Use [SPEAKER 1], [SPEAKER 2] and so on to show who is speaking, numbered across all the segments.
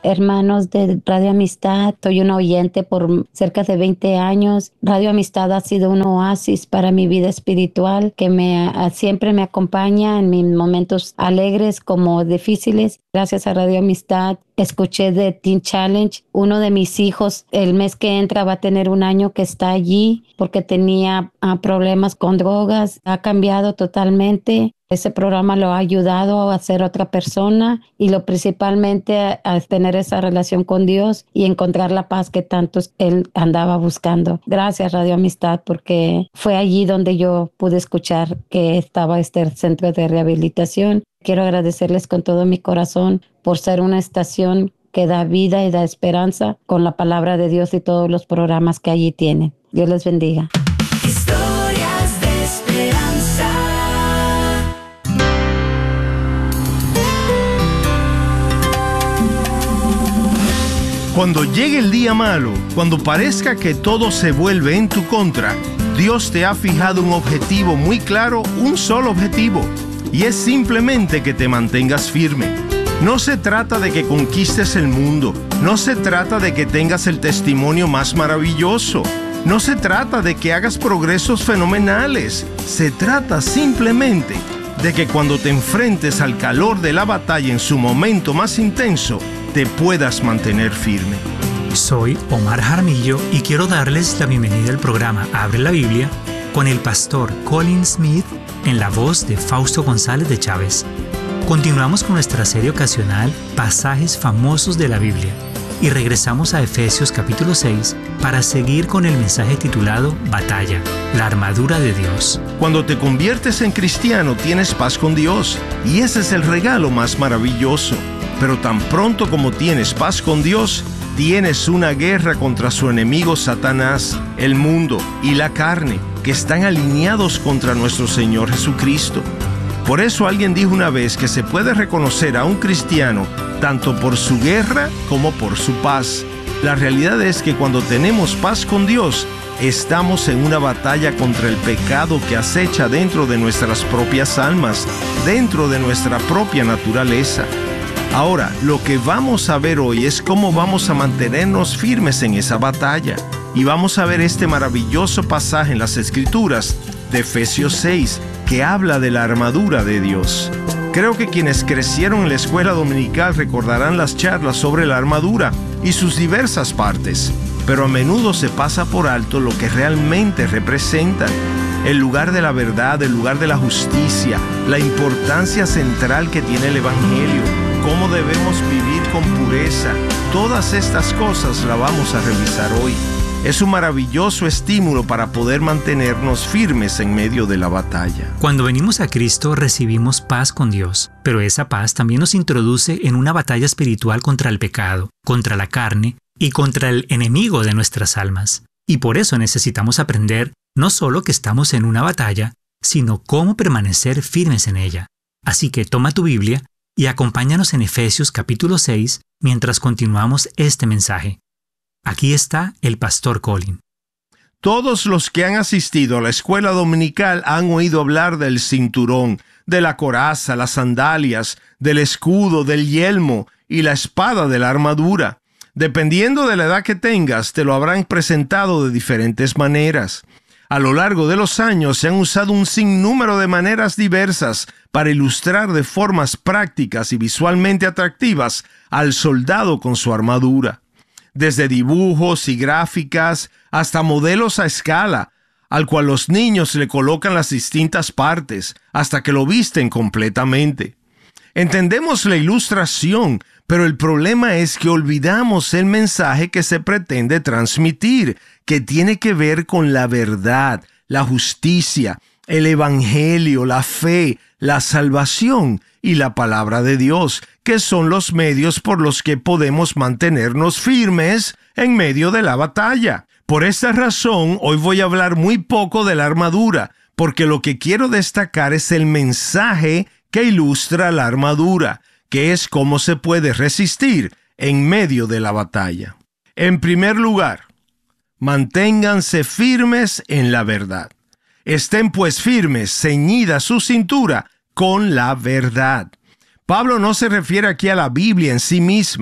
[SPEAKER 1] hermanos de Radio Amistad. Soy una oyente por cerca de 20 años. Radio Amistad ha sido un oasis para mi vida espiritual que siempre me acompaña en mis momentos alegres como difíciles. Gracias a Radio Amistad escuché de Teen Challenge. Uno de mis hijos el mes que entra va a tener 1 año que está allí porque tenía problemas con drogas. Ha cambiado totalmente. Ese programa lo ha ayudado a ser otra persona y principalmente a tener esa relación con Dios y encontrar la paz que tanto él andaba buscando. Gracias Radio Amistad, porque fue allí donde yo pude escuchar que estaba este centro de rehabilitación. Quiero agradecerles con todo mi corazón por ser una estación que da vida y da esperanza con la palabra de Dios y todos los programas que allí tienen. Dios les bendiga.
[SPEAKER 2] Historias de esperanza.
[SPEAKER 3] Cuando llegue el día malo, cuando parezca que todo se vuelve en tu contra, Dios te ha fijado un objetivo muy claro, un solo objetivo, y es simplemente que te mantengas firme. No se trata de que conquistes el mundo, no se trata de que tengas el testimonio más maravilloso, no se trata de que hagas progresos fenomenales, se trata simplemente de que cuando te enfrentes al calor de la batalla en su momento más intenso, te puedas mantener firme.
[SPEAKER 4] Soy Omar Jaramillo y quiero darles la bienvenida al programa Abre la Biblia con el pastor Colin Smith en la voz de Fausto González de Chávez. Continuamos con nuestra serie ocasional Pasajes famosos de la Biblia y regresamos a Efesios capítulo 6 para seguir con el mensaje titulado Batalla, la armadura de Dios.
[SPEAKER 3] Cuando te conviertes en cristiano tienes paz con Dios y ese es el regalo más maravilloso. Pero tan pronto como tienes paz con Dios, tienes una guerra contra su enemigo Satanás, el mundo y la carne, que están alineados contra nuestro Señor Jesucristo. Por eso alguien dijo una vez que se puede reconocer a un cristiano tanto por su guerra como por su paz. La realidad es que cuando tenemos paz con Dios, estamos en una batalla contra el pecado que acecha dentro de nuestras propias almas, dentro de nuestra propia naturaleza. Ahora, lo que vamos a ver hoy es cómo vamos a mantenernos firmes en esa batalla. Y vamos a ver este maravilloso pasaje en las Escrituras de Efesios 6, que habla de la armadura de Dios. Creo que quienes crecieron en la escuela dominical recordarán las charlas sobre la armadura y sus diversas partes, pero a menudo se pasa por alto lo que realmente representan. El lugar de la verdad, el lugar de la justicia, la importancia central que tiene el Evangelio, cómo debemos vivir con pureza. Todas estas cosas las vamos a revisar hoy. Es un maravilloso estímulo para poder mantenernos firmes en medio de la batalla.
[SPEAKER 4] Cuando venimos a Cristo recibimos paz con Dios, pero esa paz también nos introduce en una batalla espiritual contra el pecado, contra la carne y contra el enemigo de nuestras almas. Y por eso necesitamos aprender no solo que estamos en una batalla, sino cómo permanecer firmes en ella. Así que toma tu Biblia y acompáñanos en Efesios capítulo 6 mientras continuamos este mensaje. Aquí está el pastor Colin.
[SPEAKER 3] Todos los que han asistido a la escuela dominical han oído hablar del cinturón, de la coraza, las sandalias, del escudo, del yelmo y la espada de la armadura. Dependiendo de la edad que tengas, te lo habrán presentado de diferentes maneras. A lo largo de los años se han usado un sinnúmero de maneras diversas para ilustrar de formas prácticas y visualmente atractivas al soldado con su armadura. Desde dibujos y gráficas hasta modelos a escala, al cual los niños le colocan las distintas partes hasta que lo visten completamente. Entendemos la ilustración, pero el problema es que olvidamos el mensaje que se pretende transmitir, que tiene que ver con la verdad, la justicia, el evangelio, la fe, la salvación y la palabra de Dios, que son los medios por los que podemos mantenernos firmes en medio de la batalla. Por esta razón, hoy voy a hablar muy poco de la armadura, porque lo que quiero destacar es el mensaje que ilustra la armadura, que es cómo se puede resistir en medio de la batalla. En primer lugar, manténganse firmes en la verdad. Estén pues firmes, ceñida su cintura con la verdad. Pablo no se refiere aquí a la Biblia en sí misma.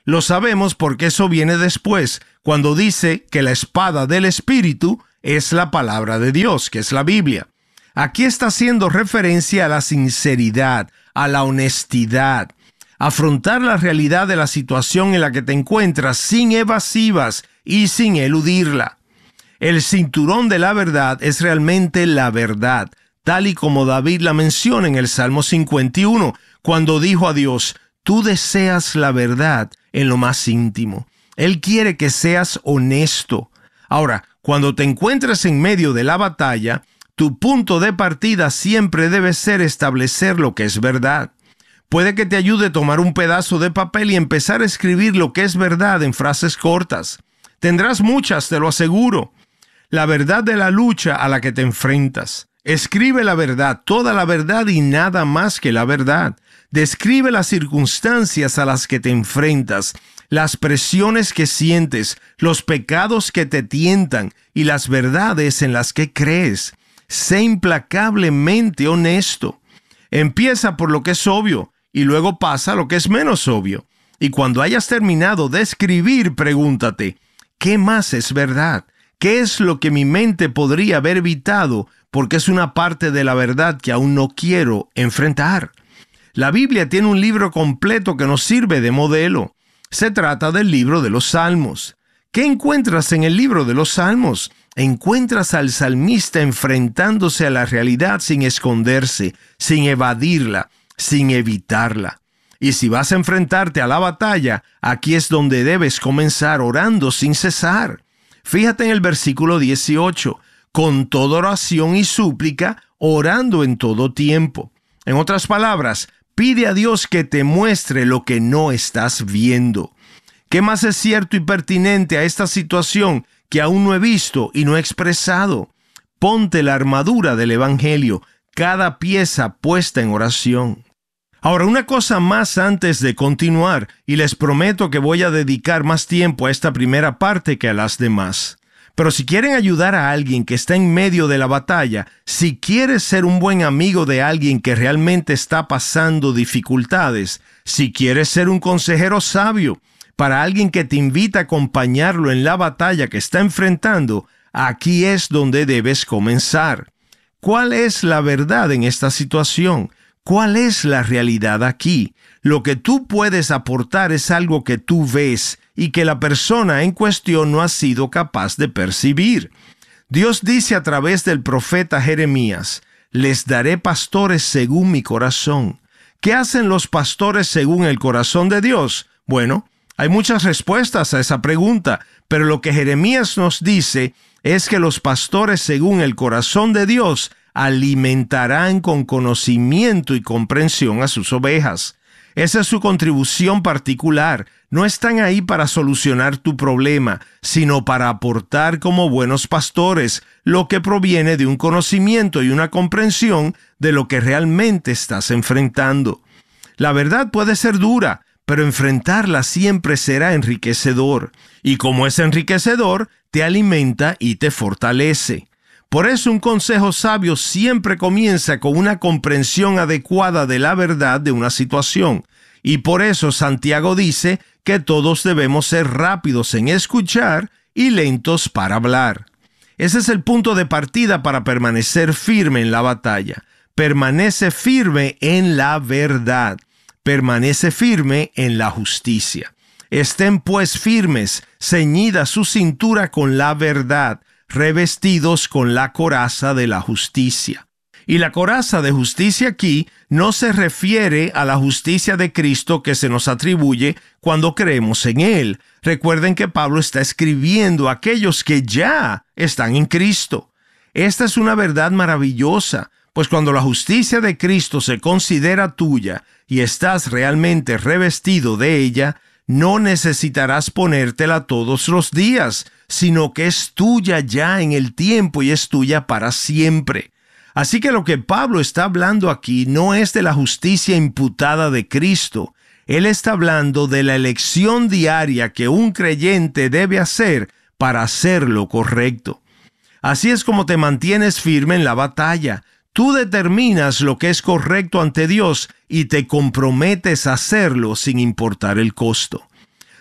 [SPEAKER 3] Lo sabemos porque eso viene después, cuando dice que la espada del Espíritu es la palabra de Dios, que es la Biblia. Aquí está haciendo referencia a la sinceridad, a la honestidad. Afrontar la realidad de la situación en la que te encuentras sin evasivas y sin eludirla. El cinturón de la verdad es realmente la verdad, tal y como David la menciona en el Salmo 51, cuando dijo a Dios: tú deseas la verdad en lo más íntimo. Él quiere que seas honesto. Ahora, cuando te encuentres en medio de la batalla, tu punto de partida siempre debe ser establecer lo que es verdad. Puede que te ayude a tomar un pedazo de papel y empezar a escribir lo que es verdad en frases cortas. Tendrás muchas, te lo aseguro. La verdad de la lucha a la que te enfrentas. Escribe la verdad, toda la verdad y nada más que la verdad. Describe las circunstancias a las que te enfrentas, las presiones que sientes, los pecados que te tientan y las verdades en las que crees. Sé implacablemente honesto. Empieza por lo que es obvio y luego pasa a lo que es menos obvio. Y cuando hayas terminado de escribir, pregúntate: ¿qué más es verdad? ¿Qué es lo que mi mente podría haber evitado porque es una parte de la verdad que aún no quiero enfrentar? La Biblia tiene un libro completo que nos sirve de modelo. Se trata del libro de los Salmos. ¿Qué encuentras en el libro de los Salmos? Encuentras al salmista enfrentándose a la realidad sin esconderse, sin evadirla, sin evitarla. Y si vas a enfrentarte a la batalla, aquí es donde debes comenzar orando sin cesar. Fíjate en el versículo 18, con toda oración y súplica, orando en todo tiempo. En otras palabras, pide a Dios que te muestre lo que no estás viendo. ¿Qué más es cierto y pertinente a esta situación que aún no he visto y no he expresado? Ponte la armadura del Evangelio, cada pieza puesta en oración. Ahora, una cosa más antes de continuar, y les prometo que voy a dedicar más tiempo a esta primera parte que a las demás. Pero si quieren ayudar a alguien que está en medio de la batalla, si quieres ser un buen amigo de alguien que realmente está pasando dificultades, si quieres ser un consejero sabio para alguien que te invita a acompañarlo en la batalla que está enfrentando, aquí es donde debes comenzar. ¿Cuál es la verdad en esta situación? ¿Cuál es la realidad aquí? Lo que tú puedes aportar es algo que tú ves y que la persona en cuestión no ha sido capaz de percibir. Dios dice a través del profeta Jeremías: les daré pastores según mi corazón. ¿Qué hacen los pastores según el corazón de Dios? Bueno, hay muchas respuestas a esa pregunta, pero lo que Jeremías nos dice es que los pastores según el corazón de Dios alimentarán con conocimiento y comprensión a sus ovejas. Esa es su contribución particular. No están ahí para solucionar tu problema, sino para aportar como buenos pastores lo que proviene de un conocimiento y una comprensión de lo que realmente estás enfrentando. La verdad puede ser dura, pero enfrentarla siempre será enriquecedor. Y como es enriquecedor, te alimenta y te fortalece. Por eso un consejo sabio siempre comienza con una comprensión adecuada de la verdad de una situación. Y por eso Santiago dice que todos debemos ser rápidos en escuchar y lentos para hablar. Ese es el punto de partida para permanecer firme en la batalla. Permanece firme en la verdad. Permanece firme en la justicia. Estén pues firmes, ceñida su cintura con la verdad, revestidos con la coraza de la justicia. Y la coraza de justicia aquí no se refiere a la justicia de Cristo que se nos atribuye cuando creemos en Él. Recuerden que Pablo está escribiendo a aquellos que ya están en Cristo. Esta es una verdad maravillosa, pues cuando la justicia de Cristo se considera tuya y estás realmente revestido de ella, no necesitarás ponértela todos los días, sino que es tuya ya en el tiempo y es tuya para siempre. Así que lo que Pablo está hablando aquí no es de la justicia imputada de Cristo. Él está hablando de la elección diaria que un creyente debe hacer para hacer lo correcto. Así es como te mantienes firme en la batalla. Tú determinas lo que es correcto ante Dios y te comprometes a hacerlo sin importar el costo.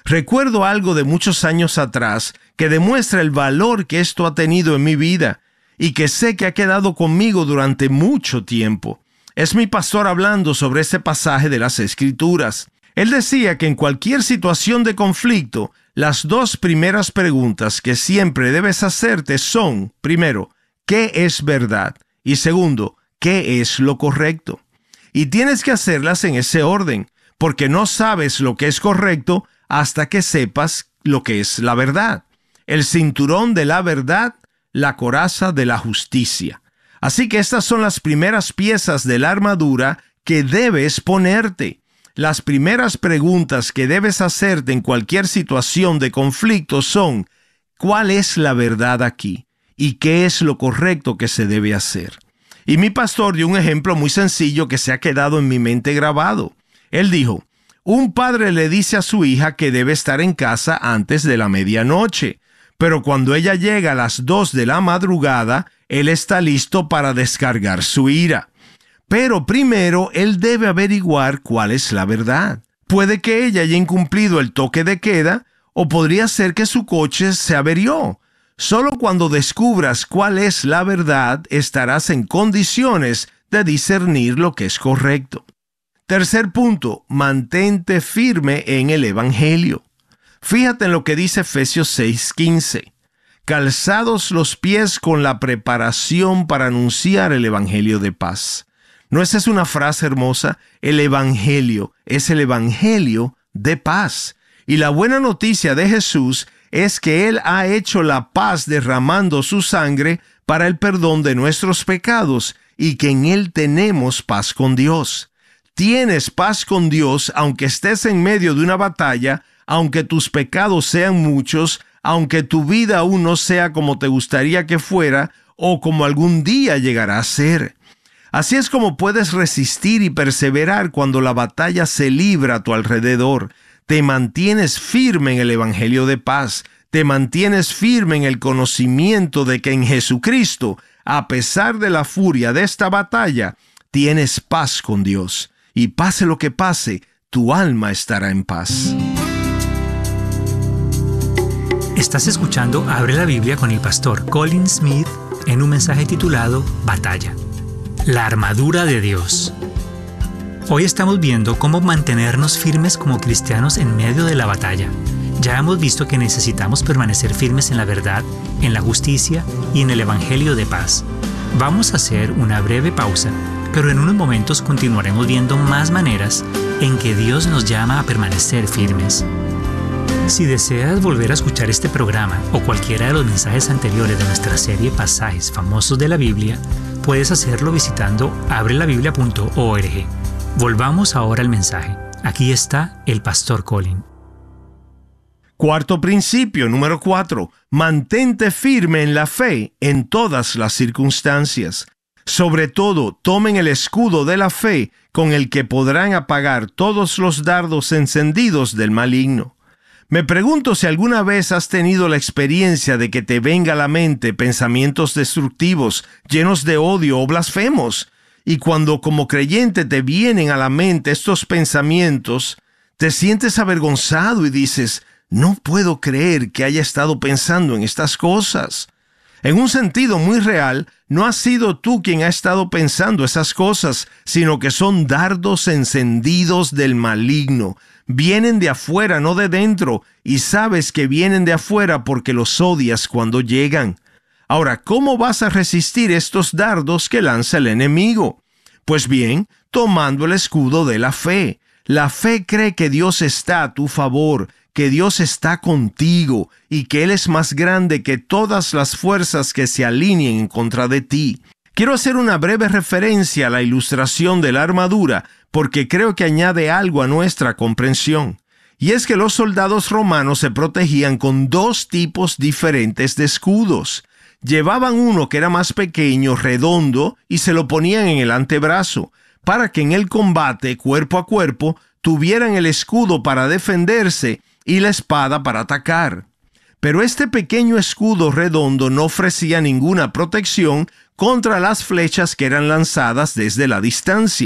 [SPEAKER 3] Recuerdo algo de muchos años atrás que demuestra el valor que esto ha tenido en mi vida y que sé que ha quedado conmigo durante mucho tiempo. Es mi pastor hablando sobre este pasaje de las Escrituras. Él decía que en cualquier situación de conflicto, las dos primeras preguntas que siempre debes hacerte son, primero, ¿qué es verdad? Y segundo, ¿qué es lo correcto? Y tienes que hacerlas en ese orden, porque no sabes lo que es correcto hasta que sepas lo que es la verdad. El cinturón de la verdad, la coraza de la justicia. Así que estas son las primeras piezas de la armadura que debes ponerte. Las primeras preguntas que debes hacerte en cualquier situación de conflicto son: ¿cuál es la verdad aquí? ¿Y qué es lo correcto que se debe hacer? Y mi pastor dio un ejemplo muy sencillo que se ha quedado en mi mente grabado. Él dijo: un padre le dice a su hija que debe estar en casa antes de la medianoche, pero cuando ella llega a las 2 de la madrugada, él está listo para descargar su ira. Pero primero él debe averiguar cuál es la verdad. Puede que ella haya incumplido el toque de queda, o podría ser que su coche se averió. Solo cuando descubras cuál es la verdad, estarás en condiciones de discernir lo que es correcto. Tercer punto, mantente firme en el Evangelio. Fíjate en lo que dice Efesios 6:15. Calzados los pies con la preparación para anunciar el Evangelio de paz. ¿No esa es una frase hermosa? El Evangelio es el Evangelio de paz. Y la buena noticia de Jesús es que Él ha hecho la paz derramando su sangre para el perdón de nuestros pecados y que en Él tenemos paz con Dios. Tienes paz con Dios aunque estés en medio de una batalla, aunque tus pecados sean muchos, aunque tu vida aún no sea como te gustaría que fuera o como algún día llegará a ser. Así es como puedes resistir y perseverar cuando la batalla se libra a tu alrededor. Te mantienes firme en el Evangelio de paz. Te mantienes firme en el conocimiento de que en Jesucristo, a pesar de la furia de esta batalla, tienes paz con Dios. Y pase lo que pase, tu alma estará en paz.
[SPEAKER 4] Estás escuchando Abre la Biblia con el pastor Colin Smith en un mensaje titulado Batalla. La armadura de Dios. Hoy estamos viendo cómo mantenernos firmes como cristianos en medio de la batalla. Ya hemos visto que necesitamos permanecer firmes en la verdad, en la justicia y en el Evangelio de paz. Vamos a hacer una breve pausa, pero en unos momentos continuaremos viendo más maneras en que Dios nos llama a permanecer firmes. Si deseas volver a escuchar este programa o cualquiera de los mensajes anteriores de nuestra serie Pasajes Famosos de la Biblia, puedes hacerlo visitando abrelabiblia.org. Volvamos ahora al mensaje. Aquí está el pastor Colin.
[SPEAKER 3] Cuarto principio, número 4. Mantente firme en la fe en todas las circunstancias. Sobre todo, tomen el escudo de la fe con el que podrán apagar todos los dardos encendidos del maligno. Me pregunto si alguna vez has tenido la experiencia de que te venga a la mente pensamientos destructivos, llenos de odio o blasfemos. Y cuando como creyente te vienen a la mente estos pensamientos, te sientes avergonzado y dices: no puedo creer que haya estado pensando en estas cosas. En un sentido muy real, no has sido tú quien ha estado pensando esas cosas, sino que son dardos encendidos del maligno. Vienen de afuera, no de dentro, y sabes que vienen de afuera porque los odias cuando llegan. Ahora, ¿cómo vas a resistir estos dardos que lanza el enemigo? Pues bien, tomando el escudo de la fe. La fe cree que Dios está a tu favor, que Dios está contigo y que Él es más grande que todas las fuerzas que se alineen en contra de ti. Quiero hacer una breve referencia a la ilustración de la armadura porque creo que añade algo a nuestra comprensión. Y es que los soldados romanos se protegían con dos tipos diferentes de escudos. Llevaban uno que era más pequeño, redondo, y se lo ponían en el antebrazo, para que en el combate, cuerpo a cuerpo, tuvieran el escudo para defenderse y la espada para atacar. Pero este pequeño escudo redondo no ofrecía ninguna protección contra las flechas que eran lanzadas desde la distancia.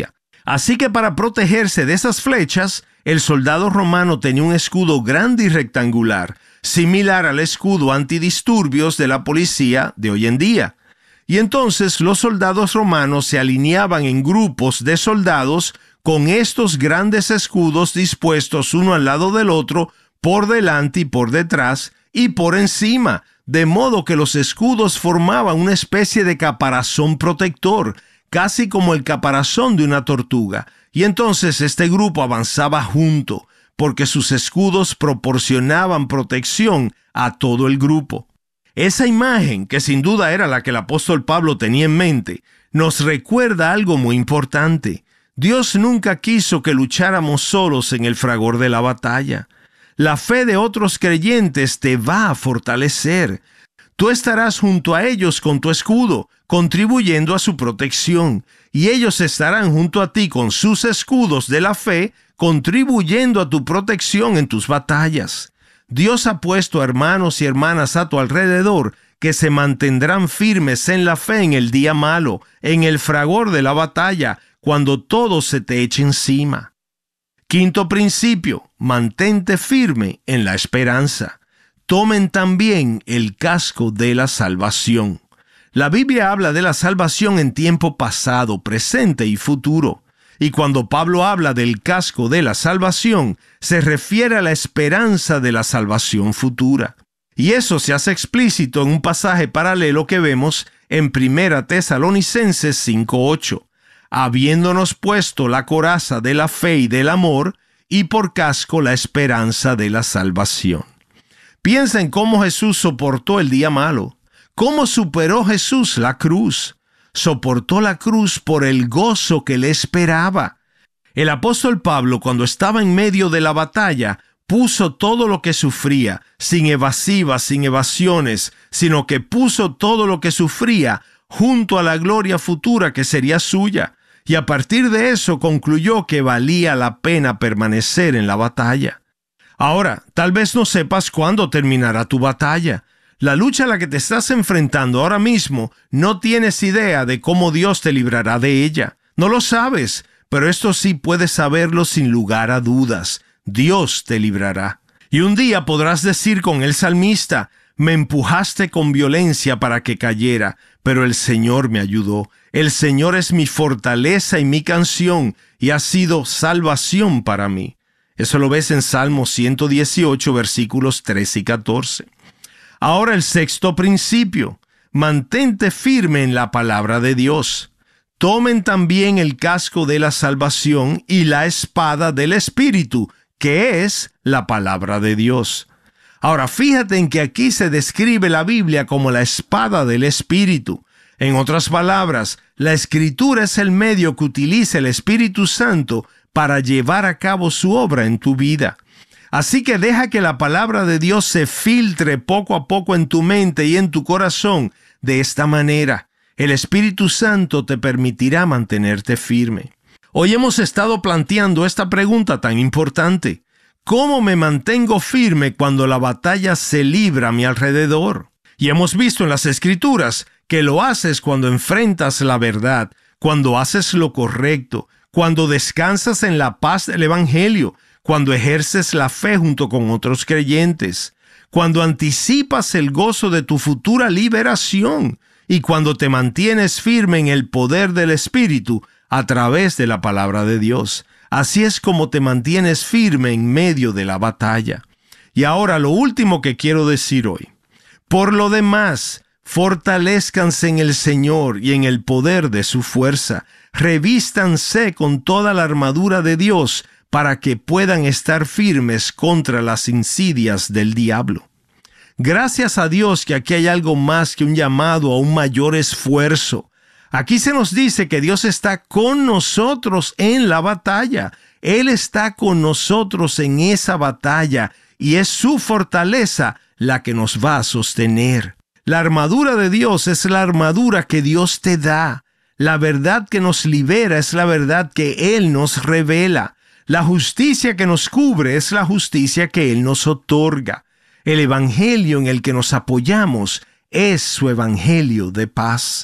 [SPEAKER 3] Así que para protegerse de esas flechas, el soldado romano tenía un escudo grande y rectangular, similar al escudo antidisturbios de la policía de hoy en día. Y entonces los soldados romanos se alineaban en grupos de soldados con estos grandes escudos dispuestos uno al lado del otro, por delante y por detrás y por encima, de modo que los escudos formaban una especie de caparazón protector, casi como el caparazón de una tortuga. Y entonces este grupo avanzaba junto, porque sus escudos proporcionaban protección a todo el grupo. Esa imagen, que sin duda era la que el apóstol Pablo tenía en mente, nos recuerda algo muy importante. Dios nunca quiso que lucháramos solos en el fragor de la batalla. La fe de otros creyentes te va a fortalecer. Tú estarás junto a ellos con tu escudo, contribuyendo a su protección, y ellos estarán junto a ti con sus escudos de la fe, contribuyendo a tu protección en tus batallas. Dios ha puesto a hermanos y hermanas a tu alrededor que se mantendrán firmes en la fe en el día malo, en el fragor de la batalla, cuando todo se te eche encima. Quinto principio, mantente firme en la esperanza. Tomen también el casco de la salvación. La Biblia habla de la salvación en tiempo pasado, presente y futuro. Y cuando Pablo habla del casco de la salvación, se refiere a la esperanza de la salvación futura. Y eso se hace explícito en un pasaje paralelo que vemos en 1 Tesalonicenses 5:8. Habiéndonos puesto la coraza de la fe y del amor, y por casco la esperanza de la salvación. Piensa en cómo Jesús soportó el día malo. ¿Cómo superó Jesús la cruz? Soportó la cruz por el gozo que le esperaba. El apóstol Pablo, cuando estaba en medio de la batalla, puso todo lo que sufría, sin evasivas, sin evasiones, sino que puso todo lo que sufría junto a la gloria futura que sería suya. Y a partir de eso concluyó que valía la pena permanecer en la batalla. Ahora, tal vez no sepas cuándo terminará tu batalla. La lucha a la que te estás enfrentando ahora mismo, no tienes idea de cómo Dios te librará de ella. No lo sabes, pero esto sí puedes saberlo sin lugar a dudas. Dios te librará. Y un día podrás decir con el salmista: me empujaste con violencia para que cayera, pero el Señor me ayudó. El Señor es mi fortaleza y mi canción, y ha sido salvación para mí. Eso lo ves en Salmo 118, versículos 13 y 14. Ahora el sexto principio: mantente firme en la palabra de Dios. Tomen también el casco de la salvación y la espada del Espíritu, que es la palabra de Dios. Ahora, fíjate en que aquí se describe la Biblia como la espada del Espíritu. En otras palabras, la Escritura es el medio que utiliza el Espíritu Santo para llevar a cabo su obra en tu vida. Así que deja que la palabra de Dios se filtre poco a poco en tu mente y en tu corazón. De esta manera, el Espíritu Santo te permitirá mantenerte firme. Hoy hemos estado planteando esta pregunta tan importante: ¿cómo me mantengo firme cuando la batalla se libra a mi alrededor? Y hemos visto en las Escrituras que lo haces cuando enfrentas la verdad, cuando haces lo correcto, cuando descansas en la paz del Evangelio, cuando ejerces la fe junto con otros creyentes, cuando anticipas el gozo de tu futura liberación y cuando te mantienes firme en el poder del Espíritu a través de la palabra de Dios. Así es como te mantienes firme en medio de la batalla. Y ahora lo último que quiero decir hoy: por lo demás, fortalezcanse en el Señor y en el poder de su fuerza. Revístanse con toda la armadura de Dios para que puedan estar firmes contra las insidias del diablo. Gracias a Dios que aquí hay algo más que un llamado a un mayor esfuerzo. Aquí se nos dice que Dios está con nosotros en la batalla. Él está con nosotros en esa batalla y es su fortaleza la que nos va a sostener. La armadura de Dios es la armadura que Dios te da. La verdad que nos libera es la verdad que Él nos revela. La justicia que nos cubre es la justicia que Él nos otorga. El evangelio en el que nos apoyamos es su evangelio de paz.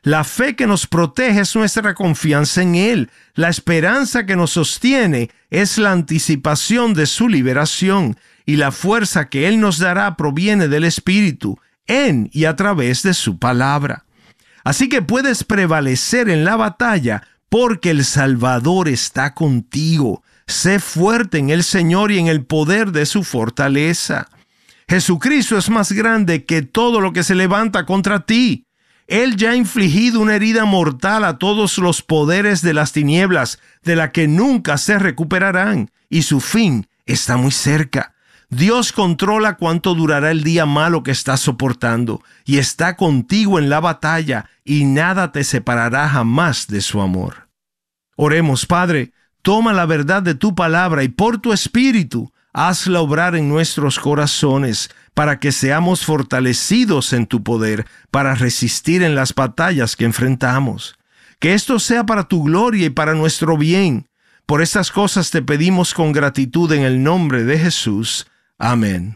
[SPEAKER 3] La fe que nos protege es nuestra confianza en Él. La esperanza que nos sostiene es la anticipación de su liberación. Y la fuerza que Él nos dará proviene del Espíritu, en y a través de su palabra. Así que puedes prevalecer en la batalla porque el Salvador está contigo. Sé fuerte en el Señor y en el poder de su fortaleza. Jesucristo es más grande que todo lo que se levanta contra ti. Él ya ha infligido una herida mortal a todos los poderes de las tinieblas, de la que nunca se recuperarán, y su fin está muy cerca. Dios controla cuánto durará el día malo que estás soportando, y está contigo en la batalla, y nada te separará jamás de su amor. Oremos, Padre, toma la verdad de tu palabra y por tu Espíritu, hazla obrar en nuestros corazones para que seamos fortalecidos en tu poder para resistir en las batallas que enfrentamos. Que esto sea para tu gloria y para nuestro bien. Por estas cosas te pedimos con gratitud en el nombre de Jesús. Amén.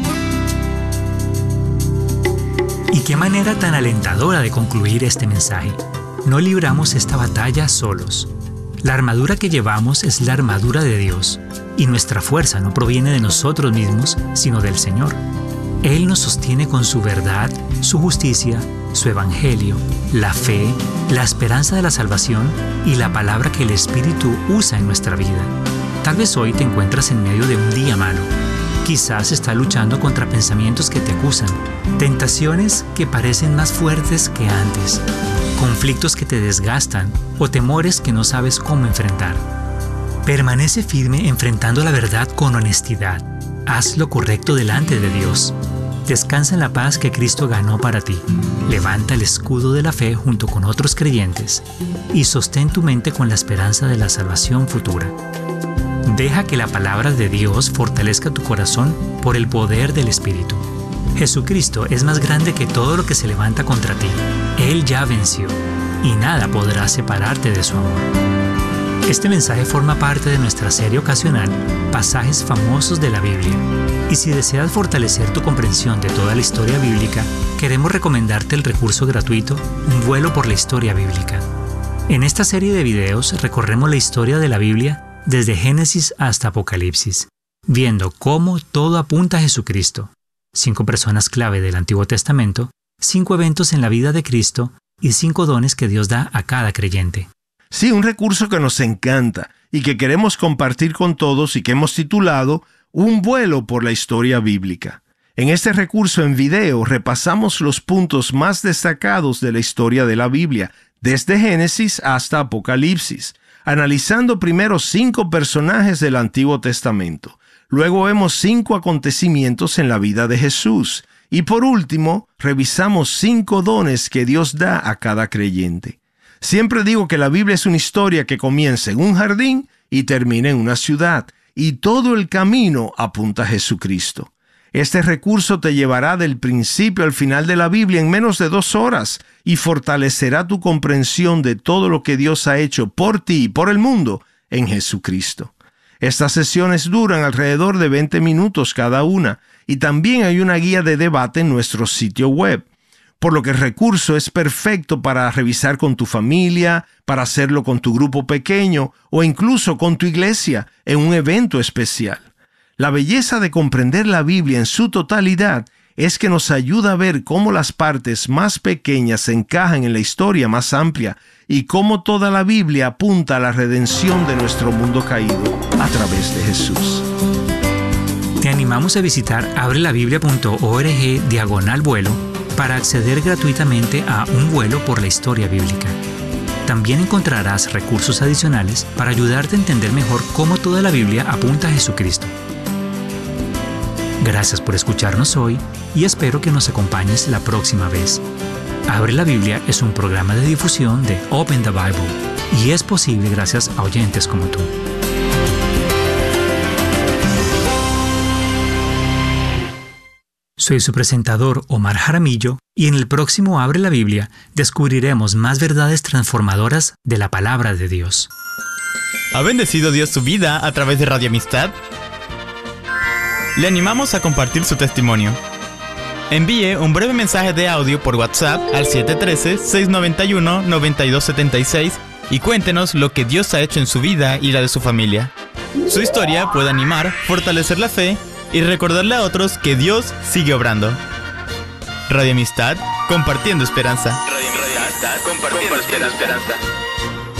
[SPEAKER 4] Y qué manera tan alentadora de concluir este mensaje. No libramos esta batalla solos. La armadura que llevamos es la armadura de Dios, y nuestra fuerza no proviene de nosotros mismos, sino del Señor. Él nos sostiene con su verdad, su justicia, su evangelio, la fe, la esperanza de la salvación y la palabra que el Espíritu usa en nuestra vida. Tal vez hoy te encuentras en medio de un día malo. Quizás estás luchando contra pensamientos que te acusan, tentaciones que parecen más fuertes que antes, conflictos que te desgastan o temores que no sabes cómo enfrentar. Permanece firme enfrentando la verdad con honestidad. Haz lo correcto delante de Dios. Descansa en la paz que Cristo ganó para ti. Levanta el escudo de la fe junto con otros creyentes y sostén tu mente con la esperanza de la salvación futura. Deja que la palabra de Dios fortalezca tu corazón por el poder del Espíritu. Jesucristo es más grande que todo lo que se levanta contra ti. Él ya venció y nada podrá separarte de su amor. Este mensaje forma parte de nuestra serie ocasional Pasajes famosos de la Biblia. Y si deseas fortalecer tu comprensión de toda la historia bíblica, queremos recomendarte el recurso gratuito Un vuelo por la historia bíblica. En esta serie de videos recorremos la historia de la Biblia desde Génesis hasta Apocalipsis, viendo cómo todo apunta a Jesucristo. 5 personas clave del Antiguo Testamento, 5 eventos en la vida de Cristo y 5 dones que Dios da a cada creyente.
[SPEAKER 3] Sí, un recurso que nos encanta y que queremos compartir con todos y que hemos titulado Un vuelo por la historia bíblica. En este recurso en video repasamos los puntos más destacados de la historia de la Biblia, desde Génesis hasta Apocalipsis, analizando primero 5 personajes del Antiguo Testamento. Luego vemos 5 acontecimientos en la vida de Jesús. Y por último, revisamos 5 dones que Dios da a cada creyente. Siempre digo que la Biblia es una historia que comienza en un jardín y termina en una ciudad, y todo el camino apunta a Jesucristo. Este recurso te llevará del principio al final de la Biblia en menos de 2 horas y fortalecerá tu comprensión de todo lo que Dios ha hecho por ti y por el mundo en Jesucristo. Estas sesiones duran alrededor de 20 minutos cada una y también hay una guía de debate en nuestro sitio web, por lo que el recurso es perfecto para revisar con tu familia, para hacerlo con tu grupo pequeño o incluso con tu iglesia en un evento especial. La belleza de comprender la Biblia en su totalidad es que nos ayuda a ver cómo las partes más pequeñas se encajan en la historia más amplia y cómo toda la Biblia apunta a la redención de nuestro mundo caído a través de Jesús.
[SPEAKER 4] Te animamos a visitar abrelabiblia.org/vuelo para acceder gratuitamente a Un vuelo por la historia bíblica. También encontrarás recursos adicionales para ayudarte a entender mejor cómo toda la Biblia apunta a Jesucristo. Gracias por escucharnos hoy y espero que nos acompañes la próxima vez. Abre la Biblia es un programa de difusión de Open the Bible y es posible gracias a oyentes como tú. Soy su presentador Omar Jaramillo y en el próximo Abre la Biblia descubriremos más verdades transformadoras de la palabra de Dios.
[SPEAKER 5] ¿Ha bendecido Dios su vida a través de Radio Amistad? Le animamos a compartir su testimonio. Envíe un breve mensaje de audio por WhatsApp al 713-691-9276 y cuéntenos lo que Dios ha hecho en su vida y la de su familia. Su historia puede animar, fortalecer la fe y recordarle a otros que Dios sigue obrando. Radio Amistad, compartiendo esperanza.
[SPEAKER 6] Radio Amistad, compartiendo esperanza.